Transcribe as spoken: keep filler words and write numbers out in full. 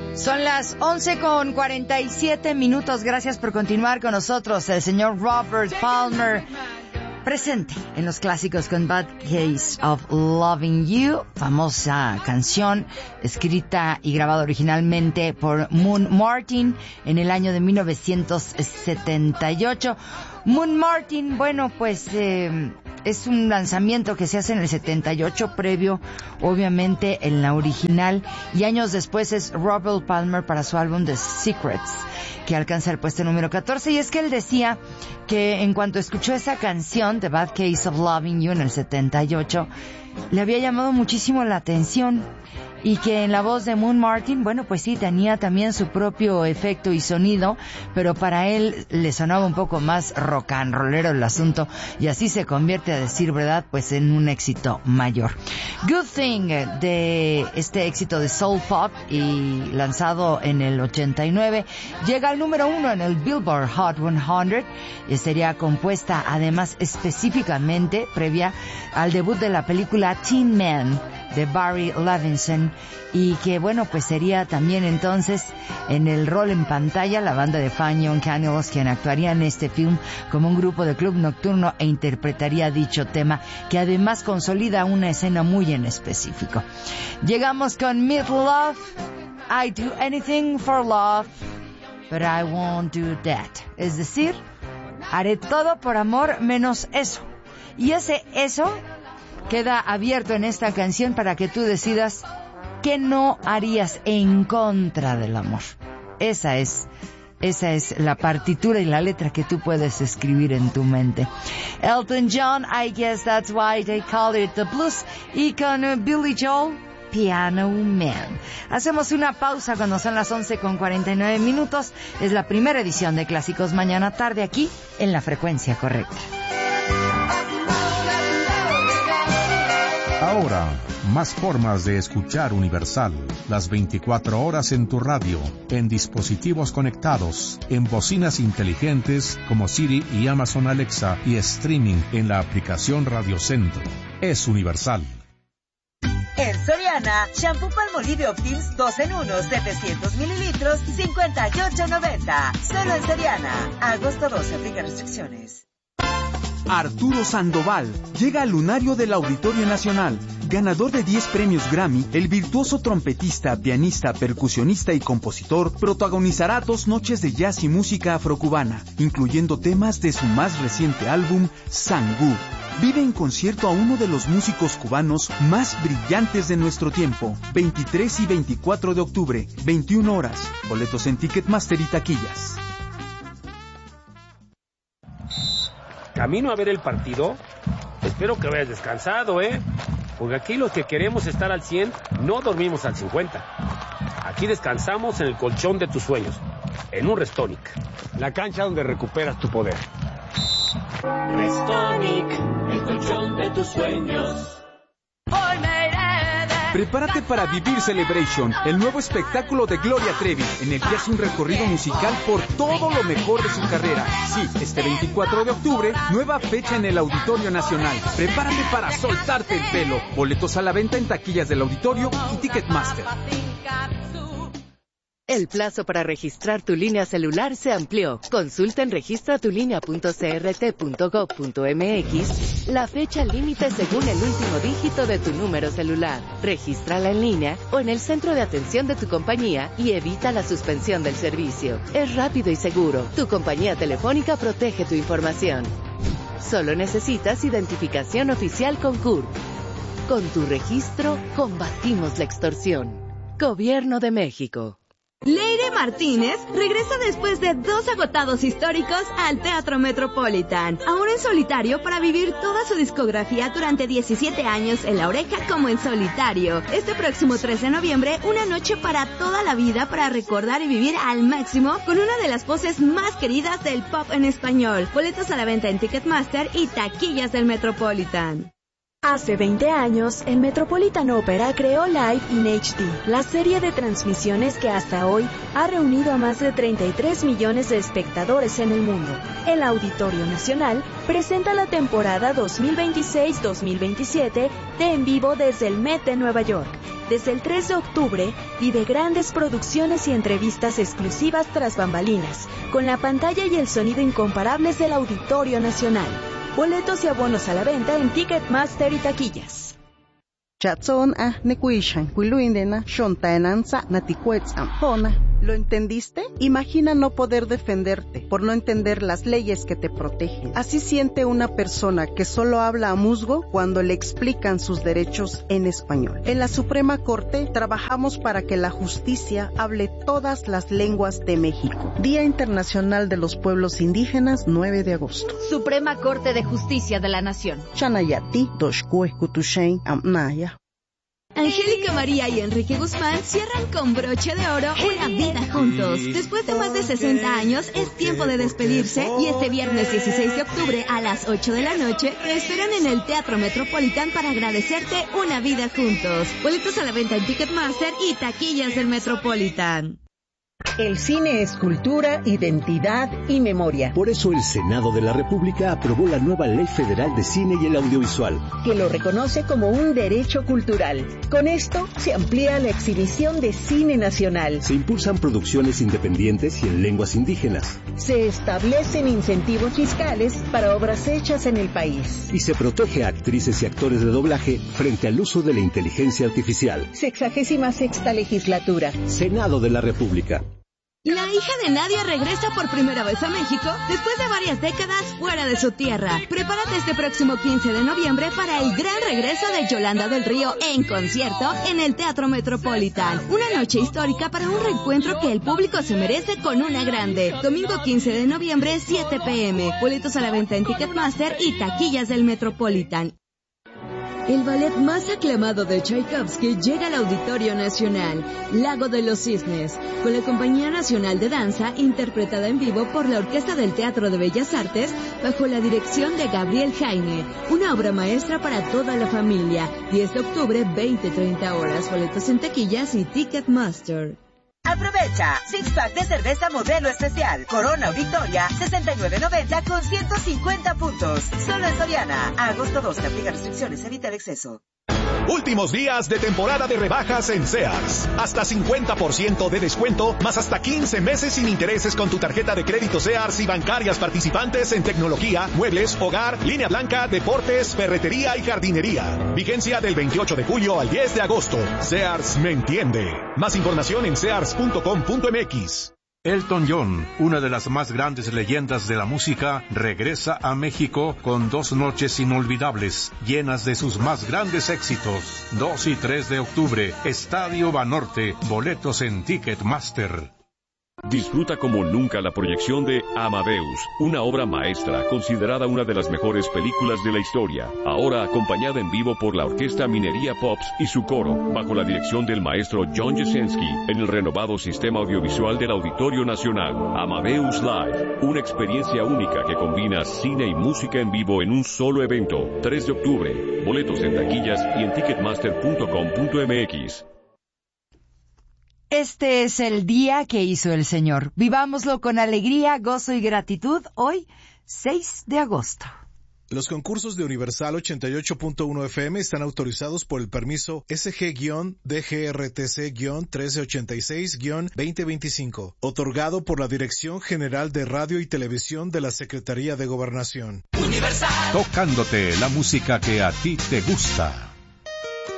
Son las once con cuarenta y siete minutos. Gracias por continuar con nosotros. El señor Robert Palmer, presente en los clásicos con Bad Case of Loving You, famosa canción escrita y grabada originalmente por Moon Martin en el año de mil novecientos setenta y ocho. Moon Martin, bueno, pues eh, es un lanzamiento que se hace en el setenta y ocho, previo, obviamente, en la original, y años después es Robert Palmer para su álbum The Secrets, que alcanza el puesto número catorce, y es que él decía que en cuanto escuchó esa canción, The Bad Case of Loving You, en el setenta y ocho, le había llamado muchísimo la atención, y que en la voz de Moon Martin, bueno, pues sí, tenía también su propio efecto y sonido, pero para él le sonaba un poco más rock and rollero el asunto, y así se convierte, a decir verdad, pues en un éxito mayor. Good Thing, de este éxito de soul pop y lanzado en el ochenta y nueve, llega al número uno en el Billboard Hot cien, y sería compuesta además específicamente previa al debut de la película Tin Man de Barry Levinson, y que bueno, pues sería también entonces en el rol en pantalla la banda de Fine Young Cannibals quien actuaría en este film como un grupo de club nocturno e interpretaría dicho tema, que además consolida una escena muy en específico. Llegamos con Mid Love, I do anything for love, but I won't do that. Es decir, haré todo por amor menos eso. Y ese eso queda abierto en esta canción para que tú decidas qué no harías en contra del amor. Esa es, esa es la partitura y la letra que tú puedes escribir en tu mente. Elton John, I guess that's why they call it the blues, y con uh, Billy Joel, Piano Man. Hacemos una pausa cuando son las once con cuarenta y nueve minutos. Es la primera edición de Clásicos Mañana Tarde aquí en la frecuencia correcta. Ahora, más formas de escuchar Universal. Las veinticuatro horas en tu radio, en dispositivos conectados, en bocinas inteligentes como Siri y Amazon Alexa, y streaming en la aplicación Radio Centro. Es Universal. En Soriana, shampoo Palmolive Optims dos en uno, setecientos mililitros, cincuenta y ocho noventa. Solo en Soriana. Agosto doce, aplica restricciones. Arturo Sandoval llega al lunario del Auditorio Nacional. Ganador de diez premios Grammy, el virtuoso trompetista, pianista, percusionista y compositor protagonizará dos noches de jazz y música afrocubana, incluyendo temas de su más reciente álbum, Sangú. Vive en concierto a uno de los músicos cubanos más brillantes de nuestro tiempo. veintitrés y veinticuatro de octubre, veintiuna horas. Boletos en Ticketmaster y taquillas. Camino a ver el partido. Espero que vayas descansado, ¿eh? Porque aquí los que queremos estar al cien no dormimos al cincuenta. Aquí descansamos en el colchón de tus sueños, en un Restonic, la cancha donde recuperas tu poder. Restonic, el colchón de tus sueños. Prepárate para vivir Celebration, el nuevo espectáculo de Gloria Trevi, en el que hace un recorrido musical por todo lo mejor de su carrera. Sí, este veinticuatro de octubre, nueva fecha en el Auditorio Nacional. Prepárate para soltarte el pelo. Boletos a la venta en taquillas del Auditorio y Ticketmaster. El plazo para registrar tu línea celular se amplió. Consulta en registra tu línea punto c r t punto gov punto m x la fecha límite según el último dígito de tu número celular. Regístrala en línea o en el centro de atención de tu compañía y evita la suspensión del servicio. Es rápido y seguro. Tu compañía telefónica protege tu información. Solo necesitas identificación oficial con C U R P. Con tu registro, combatimos la extorsión. Gobierno de México. Leire Martínez regresa después de dos agotados históricos al Teatro Metropolitan, ahora en solitario para vivir toda su discografía durante diecisiete años en La Oreja como en solitario. Este próximo tres de noviembre, una noche para toda la vida para recordar y vivir al máximo con una de las voces más queridas del pop en español. Boletos a la venta en Ticketmaster y taquillas del Metropolitan. Hace veinte años, el Metropolitan Opera creó Live in H D, la serie de transmisiones que hasta hoy ha reunido a más de treinta y tres millones de espectadores en el mundo. El Auditorio Nacional presenta la temporada dos mil veintiséis dos mil veintisiete de En Vivo desde el Met de Nueva York. Desde el tres de octubre, vive grandes producciones y entrevistas exclusivas tras bambalinas, con la pantalla y el sonido incomparables del Auditorio Nacional. Boletos y abonos a la venta en Ticketmaster y taquillas. Chatson a nekuishan kuiluindena shontaenanza natikuetzampona. ¿Lo entendiste? Imagina no poder defenderte por no entender las leyes que te protegen. Así siente una persona que solo habla a musgo cuando le explican sus derechos en español. En la Suprema Corte trabajamos para que la justicia hable todas las lenguas de México. Día Internacional de los Pueblos Indígenas, nueve de agosto. Suprema Corte de Justicia de la Nación. Chanayati, Doshkue Kutushain, Amnaya. Angélica María y Enrique Guzmán cierran con broche de oro una vida juntos. Después de más de sesenta años, es tiempo de despedirse y este viernes dieciséis de octubre a las ocho de la noche te esperan en el Teatro Metropolitan para agradecerte una vida juntos. Boletos a la venta en Ticketmaster y taquillas del Metropolitan. El cine es cultura, identidad y memoria. Por eso el Senado de la República aprobó la nueva Ley Federal de Cine y el Audiovisual, que lo reconoce como un derecho cultural. Con esto se amplía la exhibición de cine nacional. Se impulsan producciones independientes y en lenguas indígenas. Se establecen incentivos fiscales para obras hechas en el país. Y se protege a actrices y actores de doblaje frente al uso de la inteligencia artificial. Sexagésima sexta legislatura. Senado de la República. La hija de Nadia regresa por primera vez a México después de varias décadas fuera de su tierra. Prepárate este próximo quince de noviembre para el gran regreso de Yolanda del Río en concierto en el Teatro Metropolitan. Una noche histórica para un reencuentro que el público se merece con una grande. Domingo quince de noviembre, siete pe eme. Boletos a la venta en Ticketmaster y taquillas del Metropolitan. El ballet más aclamado de Tchaikovsky llega al Auditorio Nacional, Lago de los Cisnes, con la Compañía Nacional de Danza, interpretada en vivo por la Orquesta del Teatro de Bellas Artes, bajo la dirección de Gabriel Jaime. Una obra maestra para toda la familia. diez de octubre, veinte treinta horas. Boletos en taquillas y Ticketmaster. Aprovecha, six pack de cerveza modelo especial, Corona o Victoria, sesenta y nueve noventa con ciento cincuenta puntos. Solo en Soriana. A agosto doce, aplica restricciones, evita el exceso. Últimos días de temporada de rebajas en Sears. Hasta cincuenta por ciento de descuento, más hasta quince meses sin intereses con tu tarjeta de crédito Sears y bancarias participantes en tecnología, muebles, hogar, línea blanca, deportes, ferretería y jardinería. Vigencia del veintiocho de julio al diez de agosto. Sears me entiende. Más información en sears punto com punto eme equis. Elton John, una de las más grandes leyendas de la música, regresa a México con dos noches inolvidables, llenas de sus más grandes éxitos. dos y tres de octubre, Estadio Banorte, boletos en Ticketmaster. Disfruta como nunca la proyección de Amadeus, una obra maestra considerada una de las mejores películas de la historia, ahora acompañada en vivo por la Orquesta Minería Pops y su coro, bajo la dirección del maestro John Jasenski, en el renovado sistema audiovisual del Auditorio Nacional. Amadeus Live, una experiencia única que combina cine y música en vivo en un solo evento. tres de octubre, boletos en taquillas y en ticketmaster punto com punto eme equis. Este es el día que hizo el Señor. Vivámoslo con alegría, gozo y gratitud hoy, seis de agosto. Los concursos de Universal ochenta y ocho punto uno F M están autorizados por el permiso S G D G R T C trece ochenta y seis veinte veinticinco, otorgado por la Dirección General de Radio y Televisión de la Secretaría de Gobernación. Universal. Tocándote la música que a ti te gusta.